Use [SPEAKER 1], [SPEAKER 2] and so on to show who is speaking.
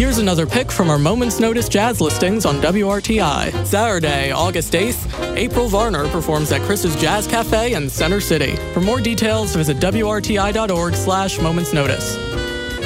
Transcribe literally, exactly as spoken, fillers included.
[SPEAKER 1] Here's another pick from our Moments Notice jazz listings on W R T I. Saturday, August eighth, April Varner performs at Chris's Jazz Cafe in Center City. For more details, visit W R T I dot org slash Moments Notice.